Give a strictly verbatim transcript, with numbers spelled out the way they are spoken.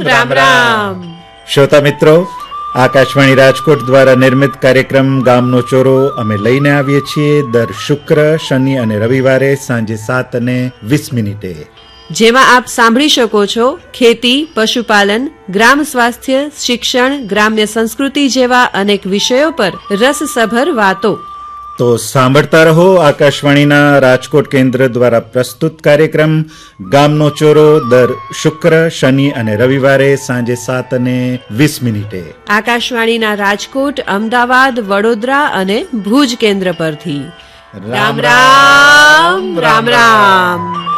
રામ રામ. શ્રોતા મિત્રો, આકાશવાણી રાજકોટ દ્વારા નિર્મિત કાર્યક્રમ ગામનો ચોરો અમે લઈને આવીએ છીએ દર શુક્ર, શનિ અને રવિવારે સાંજે સાત અને વીસ મિનિટે, જેમાં આપ સાંભળી શકો છો ખેતી, પશુપાલન, ગ્રામ સ્વાસ્થ્ય, શિક્ષણ, ગ્રામ્ય સંસ્કૃતિ જેવા અનેક વિષયો પર રસસભર વાતો. તો સાંભળતા રહો આકાશવાણીના રાજકોટ કેન્દ્ર દ્વારા પ્રસ્તુત કાર્યક્રમ ગામનો ચોરો દર શુક્ર, શનિ અને રવિવારે સાંજે સાત અને વીસ મિનિટે આકાશવાણીના રાજકોટ, અમદાવાદ, વડોદરા અને ભુજ કેન્દ્ર પરથી. રામ રામ રામ રામ.